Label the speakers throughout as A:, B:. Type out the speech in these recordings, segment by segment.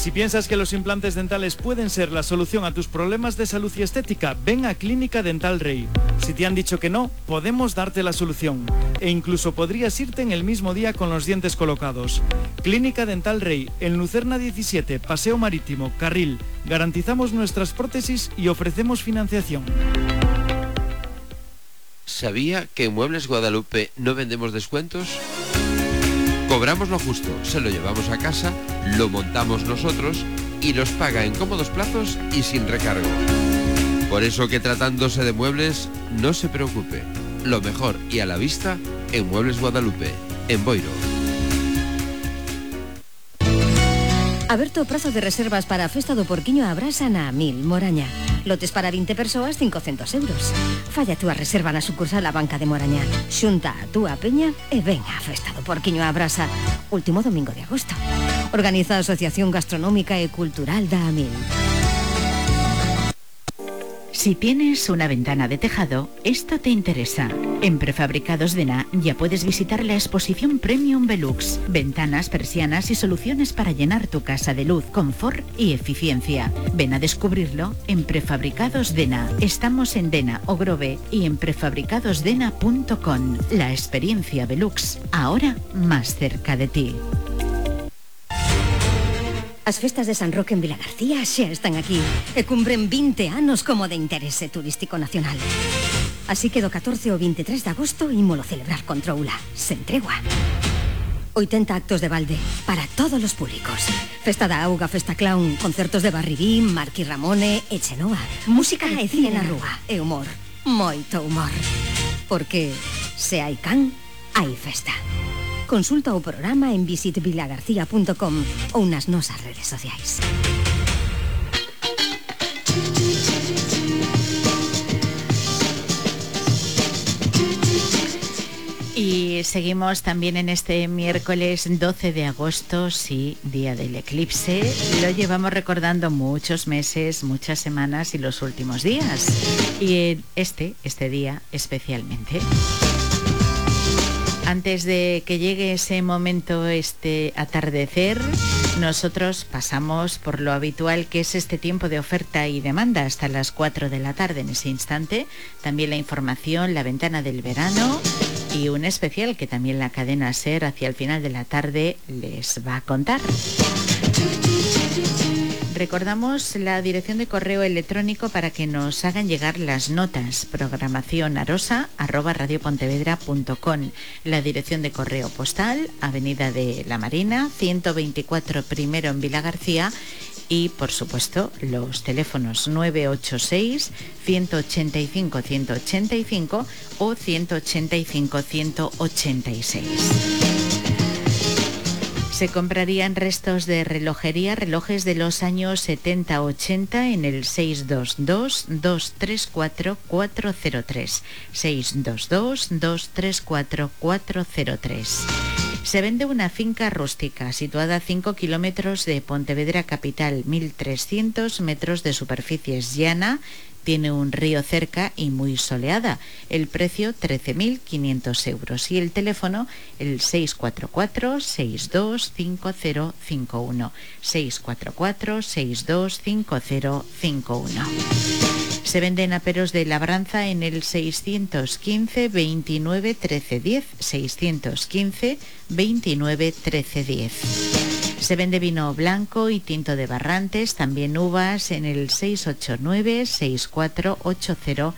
A: Si piensas que los implantes dentales pueden ser la solución a tus problemas de salud y estética, ven a Clínica Dental Rey. Si te han dicho que no, podemos darte la solución. E incluso podrías irte en el mismo día con los dientes colocados. Clínica Dental Rey, en Lucerna 17, Paseo Marítimo, Carril. Garantizamos nuestras prótesis y ofrecemos financiación.
B: ¿Sabía que en Muebles Guadalupe no vendemos descuentos? Cobramos lo justo, se lo llevamos a casa, lo montamos nosotros y los paga en cómodos plazos y sin recargo. Por eso que tratándose de muebles, no se preocupe. Lo mejor y a la vista en Muebles Guadalupe, en Boiro.
C: Aberto o prazo de reservas para a festa do porquiño á brasa na Amil, Moraña. Lotes para 20 persoas, 500 euros. Falla a túa reserva na sucursal a Banca de Moraña. Xunta a túa peña e ven á festa do porquiño á brasa. Último domingo de agosto. Organiza a Asociación Gastronómica e Cultural da Amil.
D: Si tienes una ventana de tejado, esto te interesa. En Prefabricados Dena ya puedes visitar la exposición Premium Velux. Ventanas, persianas y soluciones para llenar tu casa de luz, confort y eficiencia. Ven a descubrirlo en Prefabricados Dena. Estamos en Dena, Ogrove y en prefabricadosdena.com. La experiencia Velux, ahora más cerca de ti.
C: As festas de San Roque en Vilagarcía xa están aquí e cumpren 20 anos como de interese turístico nacional. Así que do 14 ao 23 de agosto ímolo celebrar con troula, sen tregua. 80 actos de balde para todos os públicos. Festa da auga, festa clown, concertos de Barribín, Marqui Ramone e Chenoa. Música e cine na rúa e humor, moito humor. Porque se hai can, hai festa. Consulta o programa en visitvilagarcía.com ou nas nosas redes sociais.
D: Y seguimos también en este miércoles 12 de agosto, sí, día del eclipse. Lo llevamos recordando muchos meses, muchas semanas y los últimos días. Y este día especialmente. Antes de que llegue ese momento, este atardecer, nosotros pasamos por lo habitual que es este tiempo de oferta y demanda hasta las 4 de la tarde en ese instante. También la información, la ventana del verano y un especial que también la cadena SER hacia el final de la tarde les va a contar. Recordamos la dirección de correo electrónico para que nos hagan llegar las notas. programacionarosa@radiopontevedra.com. La dirección de correo postal, Avenida de la Marina, 124 primero en Vilagarcía. Y, por supuesto, los teléfonos 986 185 185 o 185 186. Se comprarían restos de relojería, relojes de los años 70-80 en el 622-234-403. 622-234-403. Se vende una finca rústica situada a 5 kilómetros de Pontevedra capital, 1.300 metros de superficie, es llana. Tiene un río cerca y muy soleada. El precio 13.500 euros. Y el teléfono, el 644-625051. 644-625051. Se venden aperos de labranza en el 615 29 13 10. 615 29 13 10. Se vende vino blanco y tinto de Barrantes, también uvas en el 689-648078.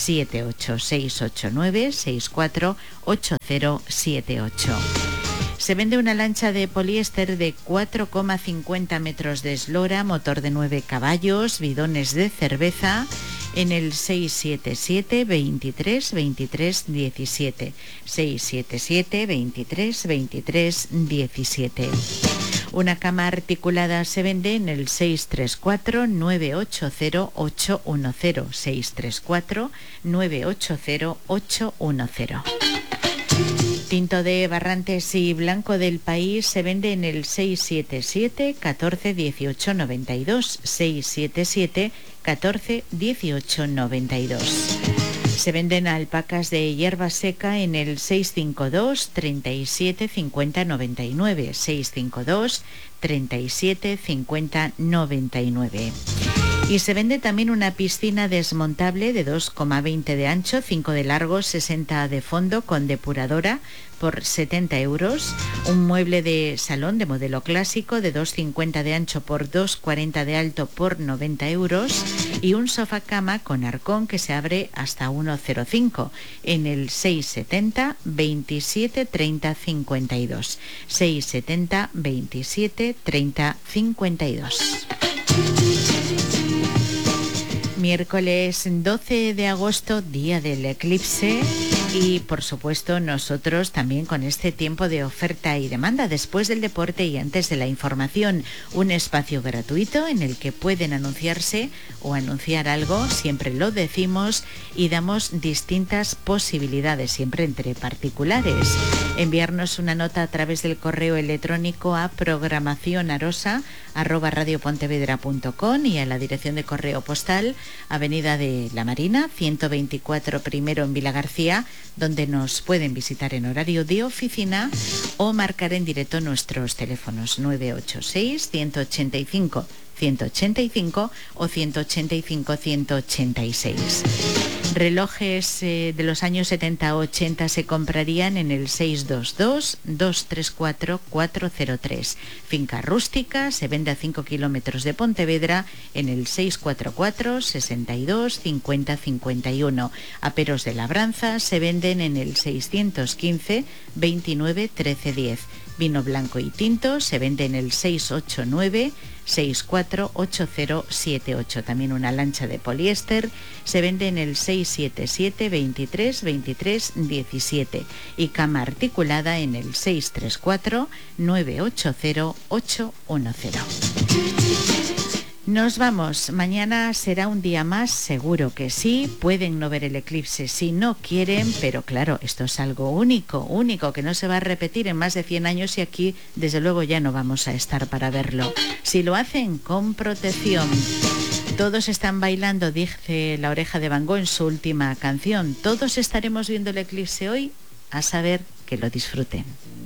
D: 689-648078. Se vende una lancha de poliéster de 4,50 metros de eslora, motor de 9 caballos, bidones de cerveza en el 677 23 23 17. 677 23 23 17. Una cama articulada se vende en el 634-980-810. 634-980-810. Tinto de Barrantes y blanco del país se vende en el 677 14 18 92. 677 14 18 92. Se venden alpacas de hierba seca en el 652 37 50 99, 652 37 50 99. Y se vende también una piscina desmontable de 2,20 de ancho, 5 de largo, 60 de fondo, con depuradora, por 70 euros. Un mueble de salón de modelo clásico de 2,50 de ancho por 2,40 de alto por 90 euros. Y un sofá cama con arcón que se abre hasta 1,05 en el 670 27 30 52. 670 27 30 52. Miércoles 12 de agosto, día del eclipse, y por supuesto nosotros también con este tiempo de oferta y demanda, después del deporte y antes de la información, un espacio gratuito en el que pueden anunciarse o anunciar algo, siempre lo decimos, y damos distintas posibilidades, siempre entre particulares. Enviarnos una nota a través del correo electrónico a programacionarosa@radiopontevedra.com y a la dirección de correo postal Avenida de la Marina, 124 primero en Vilagarcía, donde nos pueden visitar en horario de oficina o marcar en directo nuestros teléfonos 986 185 185 o 185 186. Relojes de los años 70-80 se comprarían en el 622-234-403. Finca rústica se vende a 5 kilómetros de Pontevedra en el 644-62-50-51. Aperos de labranza se venden en el 615 29 13 10. Vino blanco y tinto se vende en el 689 648078. También una lancha de poliéster se vende en el 677 23 23 17 y cama articulada en el 634 980 810. Nos vamos. Mañana será un día más, seguro que sí. Pueden no ver el eclipse si no quieren, pero claro, esto es algo único, que no se va a repetir en más de 100 años y aquí, desde luego, ya no vamos a estar para verlo. Si lo hacen con protección. Todos están bailando, dice La Oreja de Van Gogh en su última canción. Todos estaremos viendo el eclipse hoy, a saber que lo disfruten.